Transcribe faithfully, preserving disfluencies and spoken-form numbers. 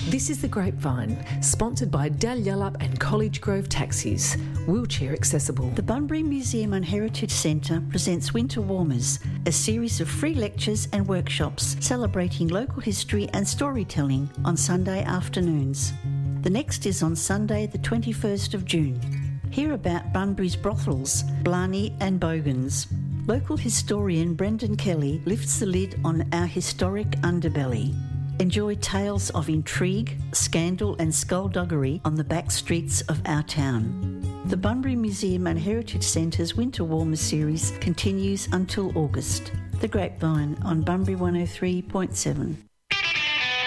This is The Grapevine, sponsored by Dalyellup and College Grove Taxis, wheelchair accessible. The Bunbury Museum and Heritage Centre presents Winter Warmers, a series of free lectures and workshops celebrating local history and storytelling on Sunday afternoons. The next is on Sunday the twenty-first of June. Hear about Bunbury's brothels, Blarney and Bogans. Local historian Brendan Kelly lifts the lid on our historic underbelly. Enjoy tales of intrigue, scandal and skullduggery on the back streets of our town. The Bunbury Museum and Heritage Centre's Winter Warmers series continues until August. The Grapevine on Bunbury one oh three point seven.